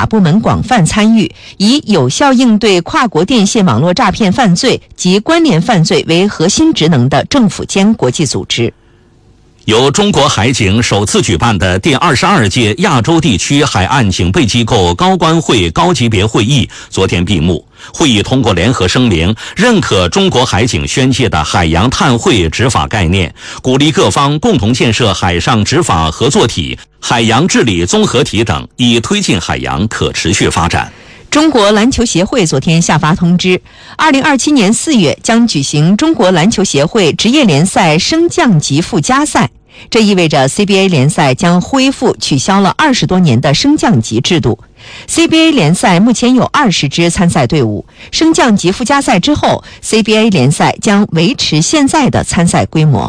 部门广泛参与，以有效应对跨国电信网络诈骗犯罪及关联犯罪为核心职能的政府间国际组织。 由中国海警首次举办的第22届亚洲地区海岸警备机构高官会高级别会议昨天闭幕。会议通过联合声明，认可中国海警宣介的海洋碳汇执法概念，鼓励各方共同建设海上执法合作体、海洋治理综合体等，以推进海洋可持续发展。 中国篮球协会昨天下发通知，2027年4月将举行中国篮球协会职业联赛升降级附加赛。这意味着 CBA 联赛将恢复取消了20多年的升降级制度。CBA 联赛目前有20支参赛队伍，升降级附加赛之后 ，CBA 联赛将维持现在的参赛规模。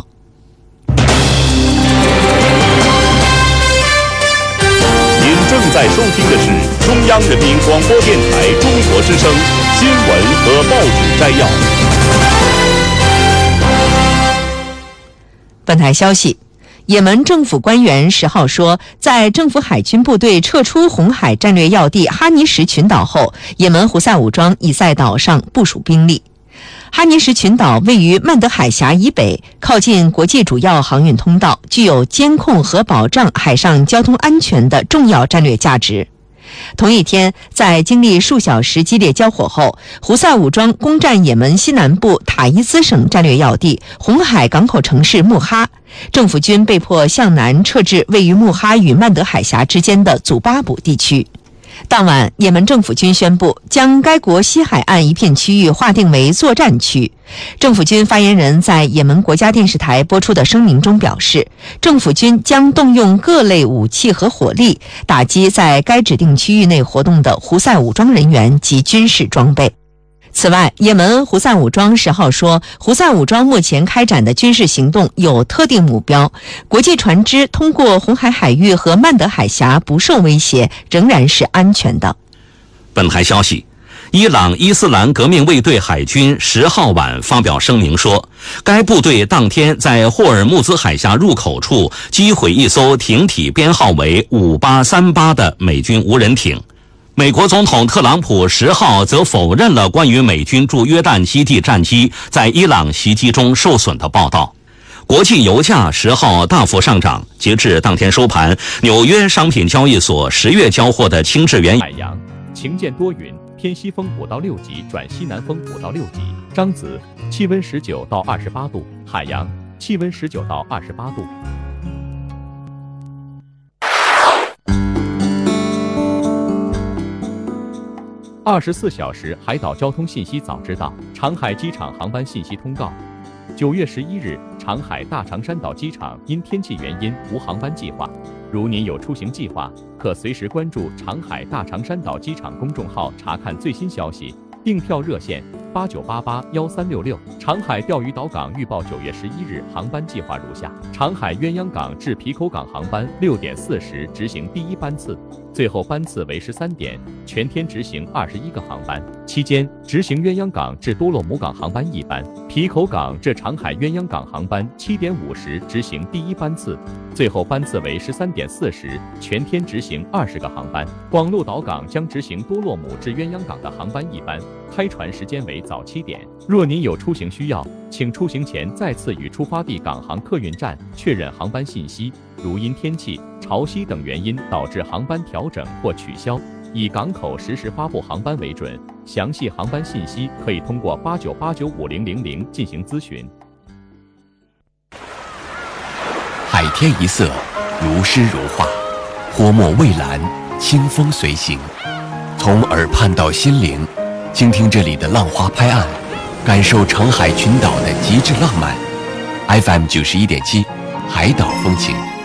您正在收听的是中央人民广播电台中国之声新闻和报纸摘要。 本台消息。也门政府官员10号说，在政府海军部队撤出红海战略要地哈尼什群岛后，也门胡塞武装已在岛上部署兵力。哈尼什群岛位于曼德海峡以北，靠近国际主要航运通道，具有监控和保障海上交通安全的重要战略价值。同一天，在经历数小时激烈交火后，胡塞武装攻占也门西南部塔伊兹省战略要地红海港口城市穆哈，政府军被迫向南撤至位于穆哈与曼德海峡之间的祖巴卜地区。当晚，也门政府军宣布将该国西海岸一片区域划定为作战区。政府军发言人在也门国家电视台播出的声明中表示，政府军将动用各类武器和火力，打击在该指定区域内活动的胡塞武装人员及军事装备。此外，也门胡塞武装10号说，胡塞武装目前开展的军事行动有特定目标，国际船只通过红海海域和曼德海峡不受威胁，仍然是安全的。 本台消息，伊朗伊斯兰革命卫队海军10号晚发表声明说，该部队当天在霍尔木兹海峡入口处击毁一艘艇体编号为5838的美军无人艇。美国总统特朗普10号则否认了关于美军驻约旦基地战机在伊朗袭击中受损的报道。国际油价10号大幅上涨，截至当天收盘，纽约商品交易所10月交货的轻质原海洋晴见多云，偏西风5到6级转西南风5到6级。张子气温19到28度，海洋气温19到28度。24小时海岛交通信息早知道，长海机场航班信息通告。9月11日，长海大长山岛机场因天气原因无航班计划。如您有出行计划，可随时关注长海大长山岛机场公众号查看最新消息。订票热线89881366。长海钓鱼岛港预报9月11日航班计划如下：长海鸳鸯港至皮口港航班6点40执行第一班次，最后班次为13点，全天执行21个航班。期间执行鸳鸯港至多洛姆港航班1班，皮口港至长海鸳鸯港航班7点50执行第一班次，最后班次为13点40，全天执行20个航班。广鹿岛港将执行多洛姆至鸳鸯港的航班1班，开船时间为早7点。若您有出行需要，请出行前再次与出发地港航客运站确认航班信息，如因天气、潮汐等原因导致航班调整或取消，以港口实时发布航班为准。详细航班信息可以通过89895000进行咨询。 海天一色，如诗如画，泼墨蔚蓝，清风随行。从耳畔到心灵，倾听这里的浪花拍岸，感受长海群岛的极致浪漫。FM91.7，海岛风情。